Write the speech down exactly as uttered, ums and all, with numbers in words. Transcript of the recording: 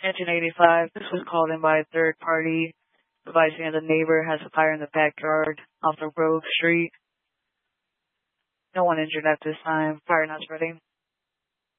nineteen eighty-five, this was called in by a third party, advising that a neighbor has a fire in the backyard off the Grove Street. No one injured at this time. Fire not spreading.